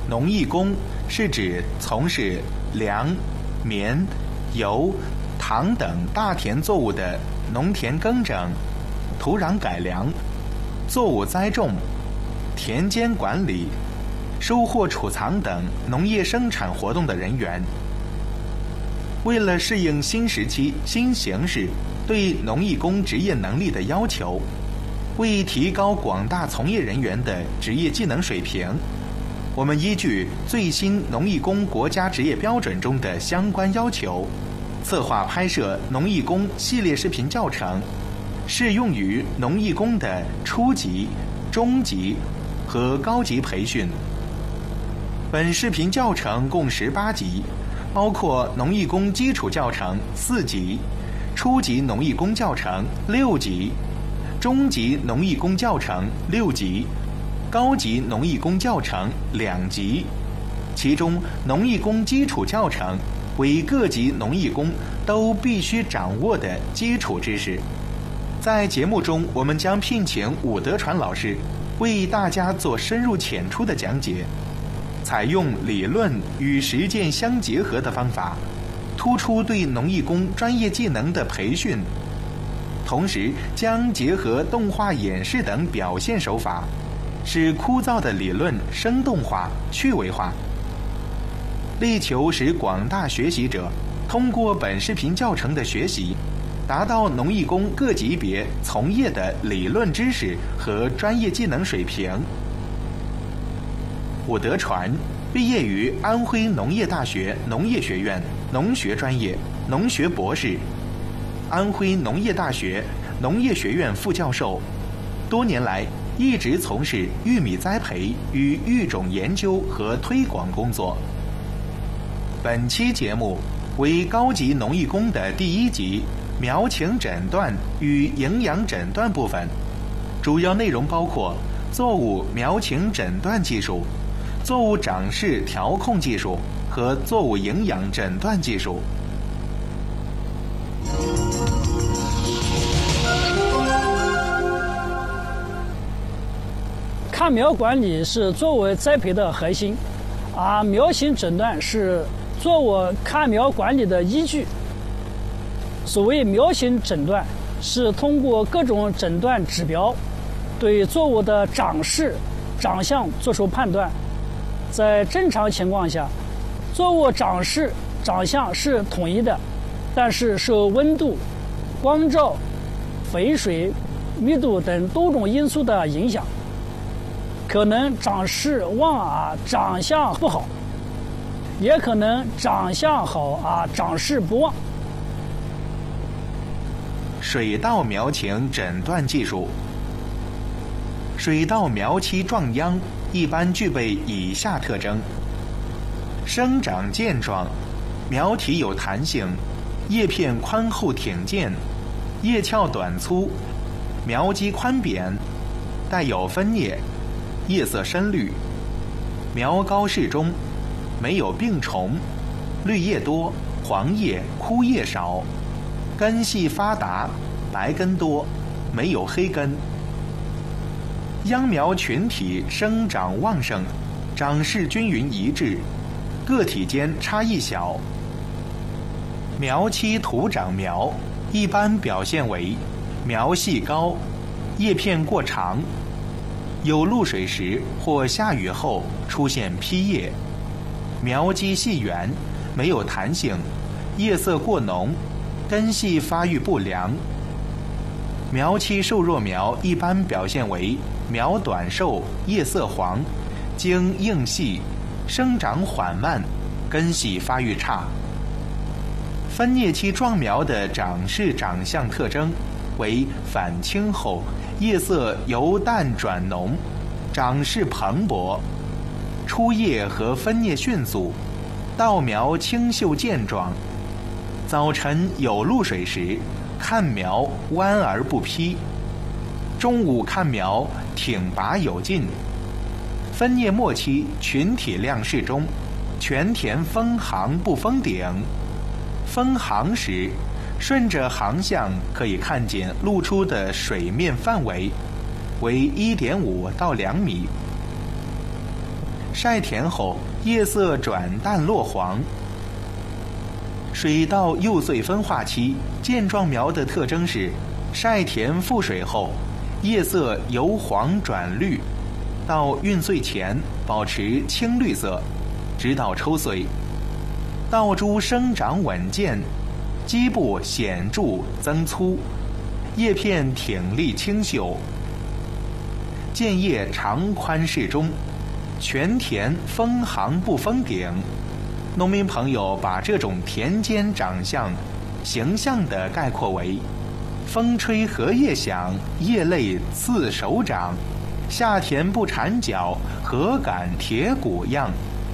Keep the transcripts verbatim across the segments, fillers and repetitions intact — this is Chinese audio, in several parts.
农艺工是指从事粮、棉、油、糖等大田作物的农田耕整、土壤改良、作物栽种、田间管理、收获储藏等农业生产活动的人员。为了适应新时期新形势对农艺工职业能力的要求，为提高广大从业人员的职业技能水平，我们依据最新农艺工国家职业标准中的相关要求，策划拍摄农艺工系列视频教程，适用于农艺工的初级、中级和高级培训。本视频教程共十八集，包括农艺工基础教程四集，初级农艺工教程六集，中级农艺工教程六集，高级农艺工教程两集。其中，农艺工基础教程为各级农艺工都必须掌握的基础知识。在节目中，我们将聘请武德传老师为大家做深入浅出的讲解，采用理论与实践相结合的方法，突出对农艺工专业技能的培训，同时将结合动画演示等表现手法，使枯燥的理论生动化、趣味化，力求使广大学习者通过本视频教程的学习，达到农艺工各级别从业的理论知识和专业技能水平。武德传毕业于安徽农业大学农业学院农学专业，农学博士，安徽农业大学农业学院副教授，多年来一直从事玉米栽培与育种研究和推广工作。本期节目为高级农艺工的第一集苗情诊断与营养诊断部分，主要内容包括作物苗情诊断技术、作物长势调控技术和作物营养诊断技术。 看苗管理是作物栽培的核心，而苗情诊断是作物看苗管理的依据。所谓苗情诊断，是通过各种诊断指标，对作物的长势、长相做出判断。在正常情况下，作物长势、长相是统一的，但是受温度、光照、肥水、密度等多种因素的影响，可能长势旺啊，长相不好，也可能长相好啊，长势不旺。 水稻苗情诊断技术。水稻苗期壮秧一般具备以下特征：生长健壮，苗体有弹性，叶片宽厚挺健，叶鞘短粗，苗基宽扁，带有分叶，叶色深绿，苗高适中，没有病虫，绿叶多，黄叶枯叶少，根系发达，白根多，没有黑根。秧苗群体生长旺盛，长势均匀一致，个体间差异小。苗期徒长苗一般表现为苗系高，叶片过长，有露水时或下雨后出现披叶，苗基细圆，没有弹性，叶色过浓，根系发育不良。苗期瘦弱苗一般表现为苗短瘦，叶色黄，茎硬细，生长缓慢，根系发育差。分叶期壮苗的长势长相特征为反青后，叶色由淡转浓，长势蓬勃，出叶和分叶迅速，稻苗清秀健壮。早晨有露水时，看苗弯而不披，中午看苗挺拔有劲。分叶末期群体量适中，全田分行不封顶。分行时，顺着行向可以看见露出的水面范围为 一点五到两米。 晒甜后叶色转淡落黄。水稻幼穗分化期健壮苗的特征是晒甜覆水后叶色由黄转绿，到运穗前保持青绿色，直到抽穗。稻株生长稳健，基部显著增粗，叶片挺立清秀，见叶长宽适中，全田丰行不封顶。农民朋友把这种田间长相形象地概括为风吹荷叶响，叶类似手掌，下田不缠脚，禾秆铁骨样。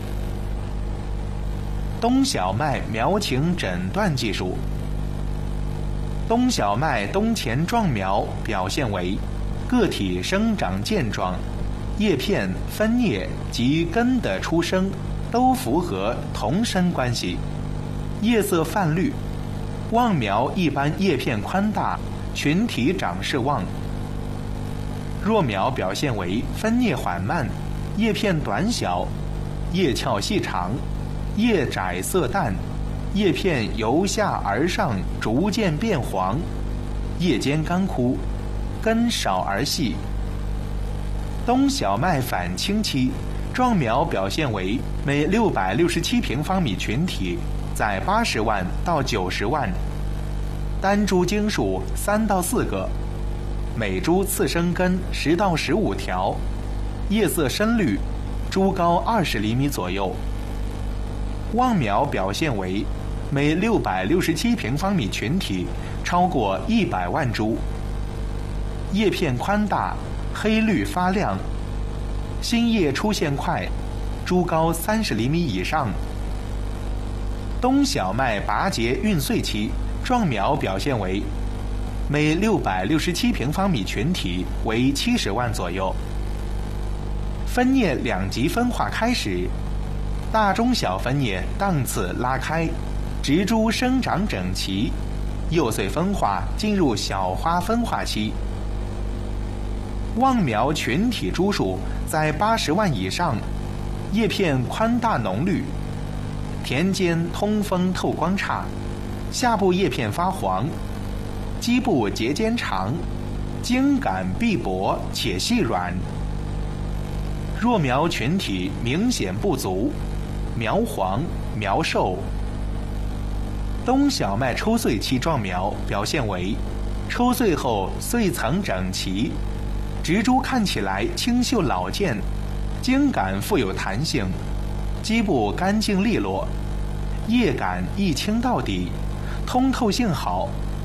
冬小麦苗情诊断技术。冬小麦冬前壮苗表现为个体生长健壮，叶片、分叶及根的出生都符合同生关系，叶色泛绿。旺苗一般叶片宽大，群体长势旺。弱苗表现为分叶缓慢，叶片短小，叶鞘细长，叶窄色淡，叶片由下而上逐渐变黄，叶尖干枯，根少而细。冬小麦返青期，壮苗表现为每六百六十七平方米群体在八十万到九十万，单株茎数三到四个，每株次生根十到十五条，叶色深绿，株高二十厘米左右。旺苗表现为每六百六十七平方米群体超过一百万株，叶片宽大，黑绿发亮，新叶出现快，株高三十厘米以上。冬小麦拔节运穗期，壮苗表现为每六百六十七平方米群体为七十万左右。分叶两级分化开始，大中小分叶档次拉开，植株生长整齐，幼穗分化进入小花分化期。旺苗群体株数在八十万以上，叶片宽大浓绿，田间通风透光差，下部叶片发黄，基部节间长，茎秆壁薄且细软。弱苗群体明显不足，苗黄苗瘦。冬小麦抽穗期壮苗表现为抽穗后穗层整齐，植株看起来清秀老健，茎秆富有弹性，基部干净利落，叶秆一清到底，通透性好。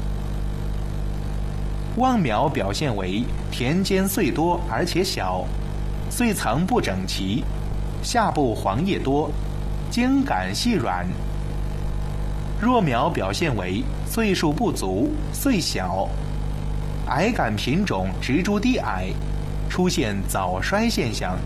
旺苗表现为田间穗多而且小，穗层不整齐，下部黄叶多，茎秆细软。弱苗表现为穗数不足，穗小，矮秆品种植株低矮，出现早衰现象。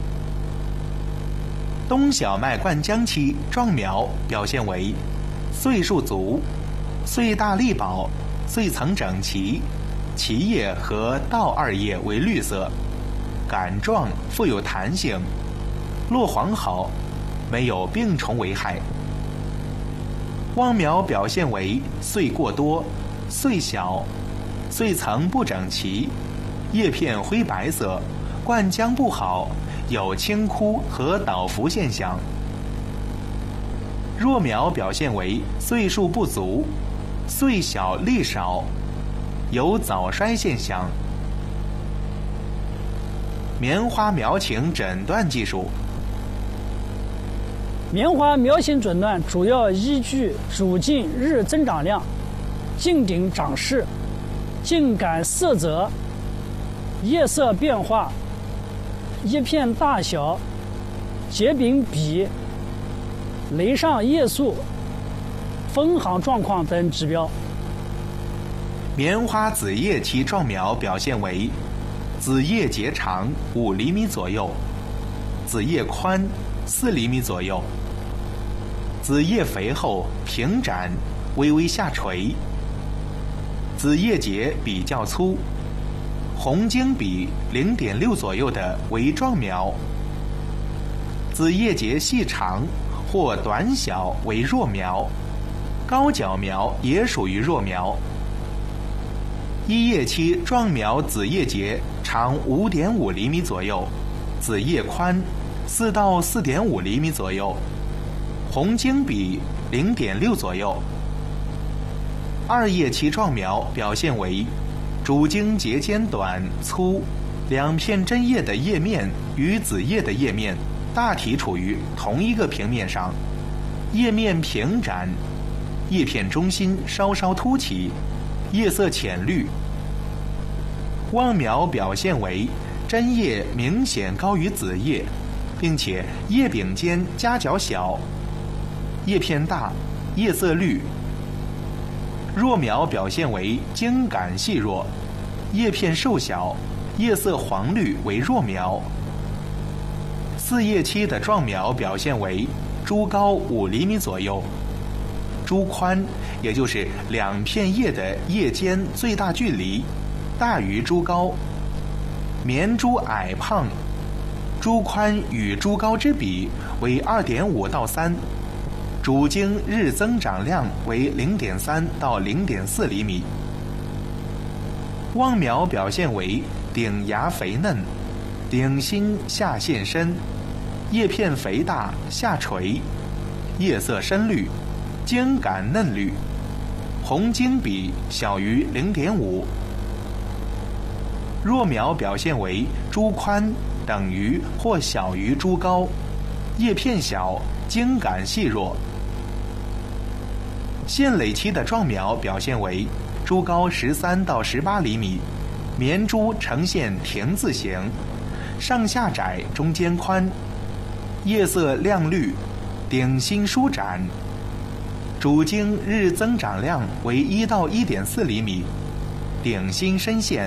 冬小麦灌浆期壮苗表现为穗数足，穗大力薄，穗层整齐，其叶和稻二叶为绿色，杆状富有弹性，落黄好，没有病虫危害。旺苗表现为穗过多，穗小，穗层不整齐，叶片灰白色，灌浆不好，有青枯和倒伏现象。弱苗表现为穗数不足，穗小粒少，有早衰现象。棉花苗情诊断技术。 棉花苗情诊断主要依据主茎日增长量、茎顶长势、茎秆色泽、叶色变化、叶片大小、结柄比、蕾上叶素、分行状况等指标。 棉花子叶期壮苗表现为子叶节长五厘米左右，子叶宽四厘米左右，子叶肥厚平展，微微下垂，子叶节比较粗，红茎比零点六左右的为壮苗。 子叶节细长或短小为弱苗，高角苗也属于弱苗。一叶期壮苗子叶节长 五点五厘米左右，子叶宽四到四点五厘米左右，红茎比 零点六左右。二叶期壮苗表现为主茎节间短粗，两片针叶的叶面与子叶的叶面大体处于同一个平面上，叶面平展，叶片中心稍稍凸起，叶色浅绿。望苗表现为针叶明显高于子叶，并且叶柄间夹角小，叶片大，叶色绿。弱苗表现为茎秆细弱，叶片瘦小，叶色黄绿为弱苗。四叶期的壮苗表现为株高五厘米左右，株宽，也就是两片叶的叶间最大距离大于株高，绵株矮胖，株宽与株高之比为 二点五到三，主茎日增长量为 零点三到零点四厘米。望苗表现为顶芽肥嫩，顶心下陷深，叶片肥大下垂，叶色深绿，茎秆嫩绿，红茎比小于 零点五。弱苗表现为株宽等于或小于株高，叶片小，茎秆细弱。现蕾期的壮苗表现为株高十三到十八厘米，绵株呈现亭字形，上下窄，中间宽，叶色亮绿，顶心舒展，主茎日增长量为一到一点四厘米，顶心深陷。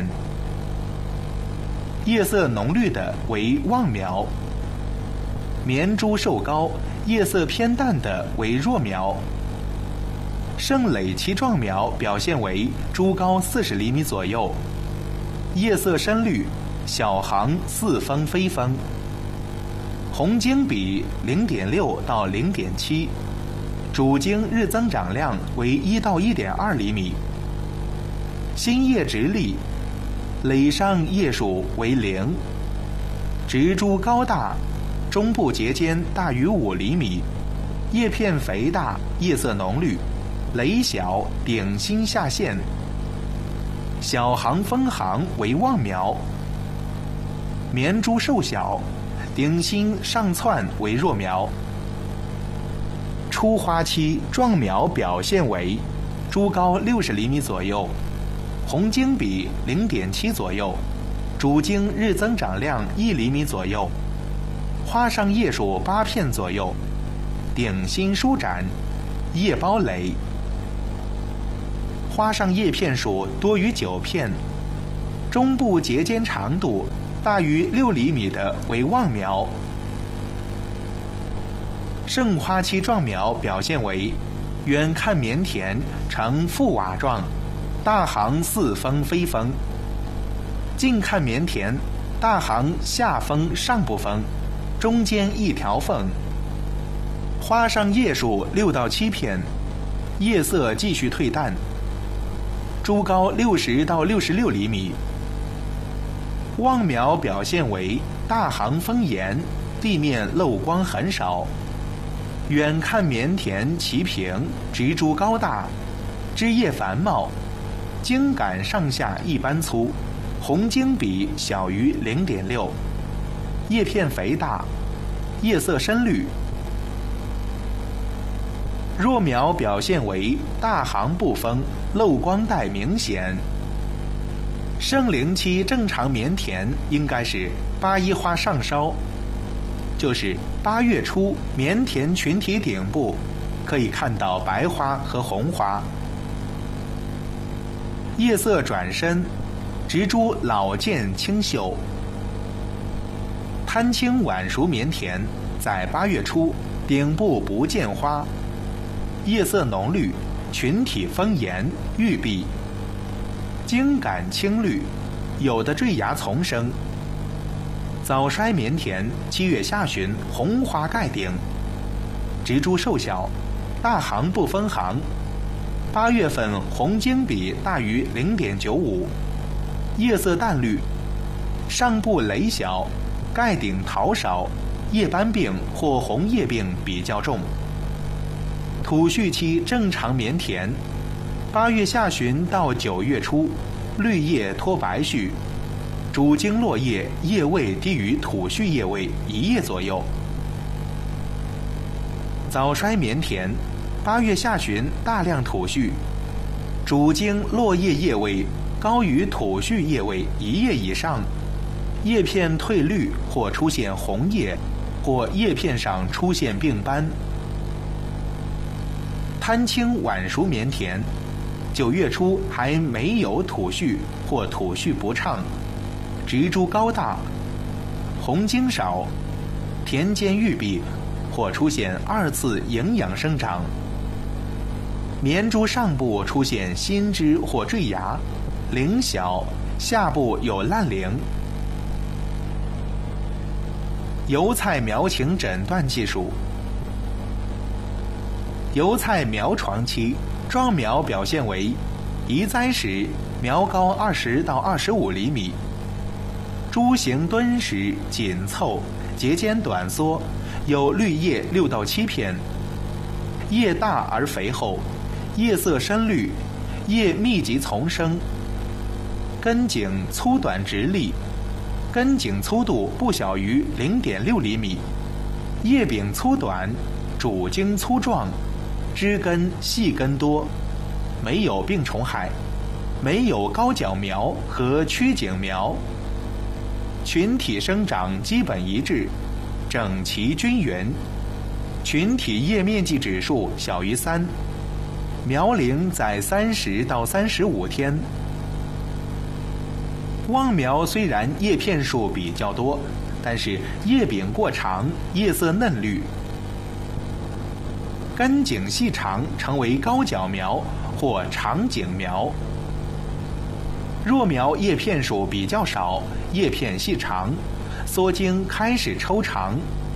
叶色浓绿的为望苗，绵株瘦高，叶色偏淡的为弱苗。盛蕾期壮苗表现为株高四十厘米左右，叶色深绿，小行似峰非峰，红茎比 零点六到零点七，主茎日增长量为一到一点二厘米。新叶直立，蕾上叶数为零，植株高大，中部节间大于五厘米，叶片肥大，叶色浓绿，蕾小，顶心下陷。小行分行为望苗，绵株瘦小，顶心上窜为弱苗。初花期壮苗表现为株高六十厘米左右，红茎比 零点七左右，主茎日增长量一厘米左右，花上叶数八片左右，顶心舒展，叶包蕾。花上叶片数多于九片，中部节间长度大于六厘米的为望苗。盛花期壮苗表现为远看绵田，呈覆瓦状，大行似峰非峰；近看绵田，大行下峰上不峰，中间一条缝。花上叶数六到七片，叶色继续褪淡。株高六十到六十六厘米。望苗表现为大行丰严，地面漏光很少。远看绵田齐平，植株高大，枝叶繁茂，茎秆上下一般粗，红茎比小于 零点六，叶片肥大，叶色深绿。弱苗表现为大行不丰，漏光带明显。盛龄期正常绵田应该是八一花上梢，就是八月初绵田群体顶部可以看到白花和红花。叶色转深，植株老健清秀。滩青晚熟绵田在八月初顶部不见花，叶色浓绿，群体丰严，玉碧，茎秆青绿，有的坠芽丛生。 早衰棉田七月下旬红花盖顶，植株瘦小，大行不分行。八月份红茎比大于 零点九五， 叶色淡绿，上部蕾小，盖顶桃少，叶斑病或红叶病比较重。土序期正常棉田，八月下旬到九月初，绿叶脱白絮，主茎落叶叶位低于土序叶位一叶左右。早衰棉田，八月下旬大量土序，主茎落叶叶位高于土序叶位一叶以上，叶片褪绿或出现红叶，或叶片上出现病斑。滩青晚熟棉田，九月初还没有土序或土序不畅，植株高大，红茎少，田间郁闭或出现二次营养生长。棉株上部出现新枝或坠芽，龄小，下部有烂龄。油菜苗情诊断技术。油菜苗床期，壮苗表现为：移栽时苗高二十到二十五厘米，株形敦实紧凑，节间短缩，有绿叶六到七片，叶大而肥厚，叶色深绿，叶密集丛生，根茎粗短直立，根茎粗度不小于 零点六厘米，叶柄粗短，主茎粗壮，枝根细根多，没有病虫害，没有高角苗和曲颈苗，群体生长基本一致，整齐均匀，群体叶面积指数小于三，苗龄在三十到三十五天。望苗虽然叶片数比较多，但是叶柄过长，叶色嫩绿，根茎细长，成为高角苗或长颈苗。弱苗叶片数比较少，叶片细长，缩茎开始抽长，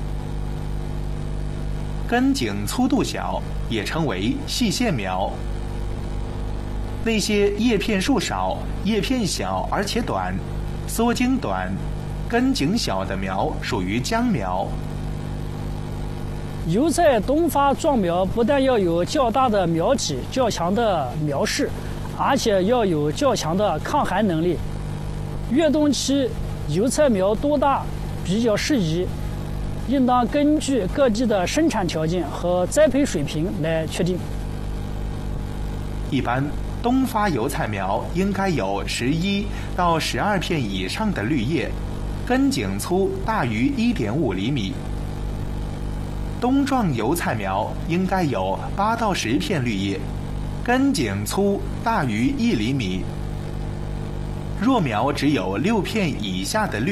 根茎粗度小，也称为细线苗。那些叶片数少、叶片小而且短、缩茎短、根茎小的苗属于浆苗。 油菜冬发壮苗不但要有较大的苗体、较强的苗势，而且要有较强的抗寒能力。越冬期油菜苗多大比较适宜，应当根据各地的生产条件和栽培水平来确定。 一般冬发油菜苗应该有十一到十二片以上的绿叶，根茎粗大于 一点五厘米。冬壮油菜苗应该有八到十片绿叶，根茎粗大于一厘米。弱苗只有六片以下的绿